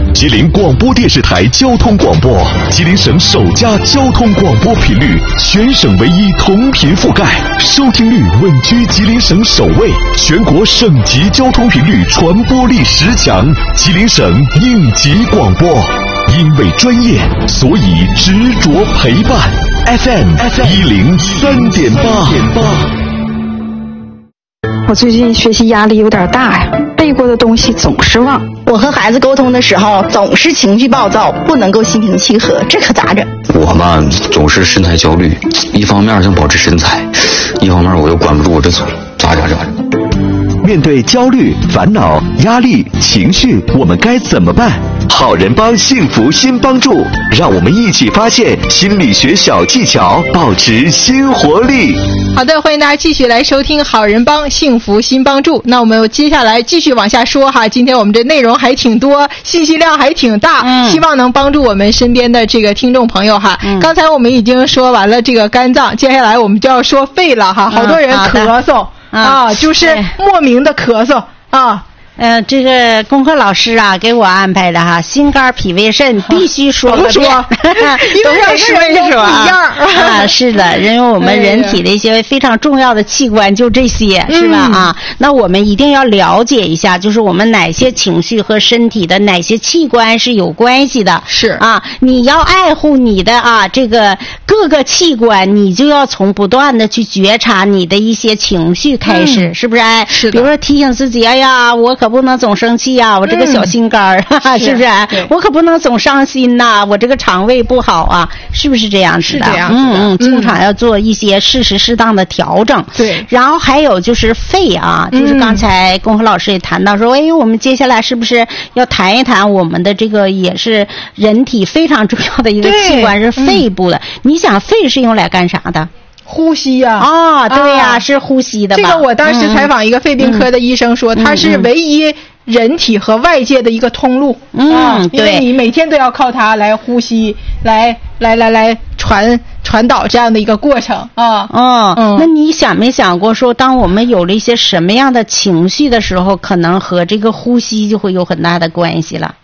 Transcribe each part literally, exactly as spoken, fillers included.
吉林广播电视台交通广播，吉林省首家交通广播频率，全省唯一同频覆盖，收听率稳居吉林省首位，全国省级交通频率传播力十强，吉林省应急广播。因为专业，所以执着陪伴。F M 一零三点八。 我最近学习压力有点大呀，背过的东西总是忘。 我和孩子沟通的时候总是情绪暴躁，不能够心平气和，这可咋整？ 我嘛总是身材焦虑，一方面想保持身材，一方面我又管不住我这嘴，咋咋咋。 面对焦虑、烦恼、压力、情绪，我们该怎么办？好人帮幸福新帮助，让我们一起发现心理学小技巧，保持新活力。 好的，欢迎大家继续来收听好人帮幸福新帮助。那我们接下来继续往下说哈，今天我们这内容还挺多，信息量还挺大，嗯、希望能帮助我们身边的这个听众朋友哈。嗯、刚才我们已经说完了这个肝脏，接下来我们就要说肺了哈。好多人咳嗽、嗯、啊，就是莫名的咳嗽啊。 呃，这个功课老师啊给我安排的哈，心肝脾胃肾必须说个遍，都要说一说啊。啊，是的，因为我们人体的一些非常重要的器官就这些，哎、是吧？啊，那我们一定要了解一下，就是我们哪些情绪和身体的哪些器官是有关系的。 是啊，你要爱护你的啊这个各个器官，你就要从不断的去觉察你的一些情绪开始，嗯、是不是？哎， 是的。 比如说提醒自己，哎呀，我可不能总生气呀、啊，我这个小心肝儿、嗯，是不是？我可不能总伤心呐、啊，我这个肠胃不好啊，是不是这样子的？ 是这样子的。 嗯嗯，经常要做一些适时适当的调整。 对。 然后还有就是肺啊，就是刚才龚和老师也谈到说，哎，我们接下来是不是要谈一谈我们的这个也是人体非常重要的一个器官是肺部的？嗯、你想肺是用来干啥的？ 呼吸呀、啊！ 哦，对呀、啊，是呼吸的吧？ 这个我当时采访一个肺病科的医生说，嗯、它是唯一人体和外界的一个通路。 嗯， 啊、 对， 因为你每天都要靠它来呼吸，来来来来传传导这样的一个过程啊。 哦，嗯，那你想没想过说，当我们有了一些什么样的情绪的时候，可能和这个呼吸就会有很大的关系了？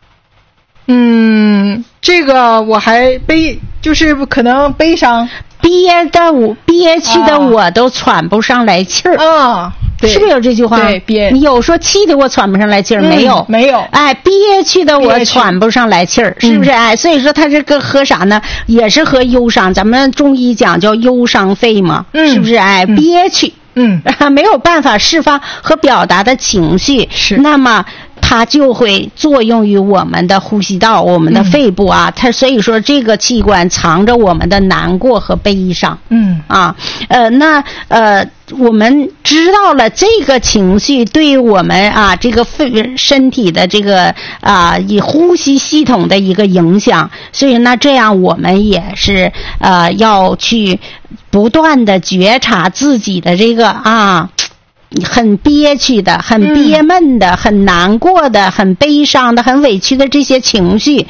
嗯，这个我还悲，就是可能悲伤。 憋的我憋屈的我都喘不上来气儿啊，对， 是不是有这句话？ 对，憋。 你有说气的我喘不上来气儿、嗯、没有？ 没有。 哎，憋屈的我喘不上来气儿，是不是？哎，所以说他这个和啥呢？也是和忧伤，咱们中医讲叫忧伤肺嘛，嗯、是不是？哎，憋屈， 嗯， 没有办法释放和表达的情绪， 是那么。它就会作用于我们的呼吸道，我们的肺部啊，嗯、它所以说这个器官藏着我们的难过和悲伤。 嗯啊，呃，那呃，我们知道了这个情绪对于我们啊这个肺身体的这个啊以呼吸系统的一个影响，所以那这样我们也是呃要去不断的觉察自己的这个啊。很憋屈的，很憋闷的、嗯、很难过的、很悲伤的、很委屈的这些情绪，